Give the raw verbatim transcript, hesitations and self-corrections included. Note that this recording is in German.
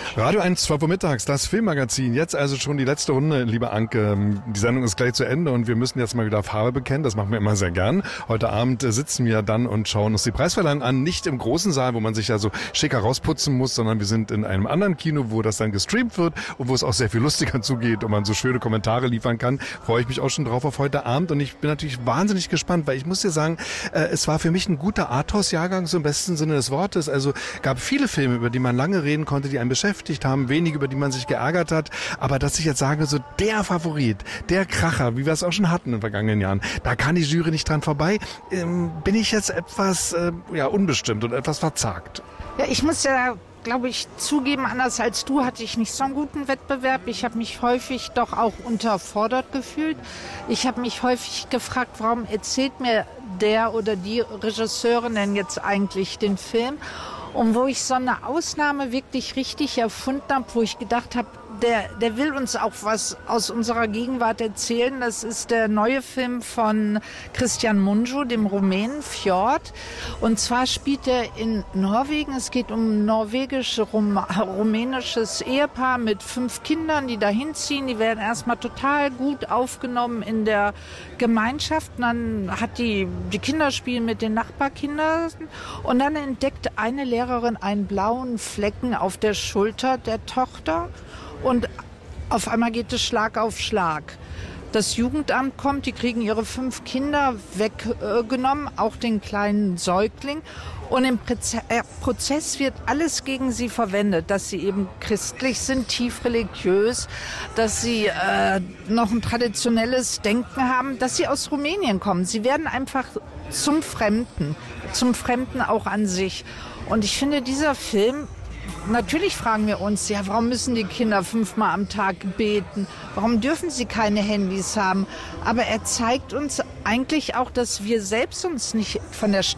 Radio eins, zwölf Uhr mittags, das Filmmagazin. Jetzt also schon die letzte Runde, liebe Anke. Die Sendung ist gleich zu Ende und wir müssen jetzt mal wieder Farbe bekennen. Das machen wir immer sehr gern. Heute Abend sitzen wir dann und schauen uns die Preisverleihung an. Nicht im großen Saal, wo man sich ja so schick herausputzen muss, sondern wir sind in einem anderen Kino, wo das dann gestreamt wird und wo es auch sehr viel lustiger zugeht und man so schöne Kommentare liefern kann. Freue ich mich auch schon drauf auf heute Abend und ich bin natürlich wahnsinnig gespannt, weil ich muss dir sagen, äh, es war für mich ein guter Arthouse-Jahrgang, so im besten Sinne des Wortes. Also gab viele Filme, über die man lange reden konnte, die einen beschäftigt haben, wenige, über die man sich geärgert hat, aber dass ich jetzt sage, so der Favorit, der Kracher, wie wir es auch schon hatten in den vergangenen Jahren, da kann die Jury nicht dran vorbei, ähm, bin ich jetzt etwas äh, ja, unbestimmt und etwas verzagt. Ja, ich muss ja, glaube ich, zugeben, anders als du hatte ich nicht so einen guten Wettbewerb. Ich habe mich häufig doch auch unterfordert gefühlt. Ich habe mich häufig gefragt, warum erzählt mir der oder die Regisseurin denn jetzt eigentlich den Film? Und wo ich so eine Ausnahme wirklich richtig erfunden habe, wo ich gedacht habe, der, der will uns auch was aus unserer Gegenwart erzählen. Das ist der neue Film von Christian Mungiu, dem Rumänen Fjord. Und zwar spielt er in Norwegen. Es geht um ein norwegisch-rumänisches Ehepaar mit fünf Kindern, die da hinziehen. Die werden erstmal total gut aufgenommen in der Gemeinschaft. Und dann hat die, die Kinder spielen mit den Nachbarkindern. Und dann entdeckt eine Lehrerin einen blauen Flecken auf der Schulter der Tochter. Und auf einmal geht es Schlag auf Schlag. Das Jugendamt kommt, die kriegen ihre fünf Kinder weggenommen, äh, auch den kleinen Säugling. Und im Prozess wird alles gegen sie verwendet, dass sie eben christlich sind, tief religiös, dass sie äh, noch ein traditionelles Denken haben, dass sie aus Rumänien kommen. Sie werden einfach zum Fremden, zum Fremden auch an sich. Und ich finde, dieser Film, natürlich fragen wir uns, ja, warum müssen die Kinder fünfmal am Tag beten? Warum dürfen sie keine Handys haben? Aber er zeigt uns eigentlich auch, dass wir selbst uns nicht von der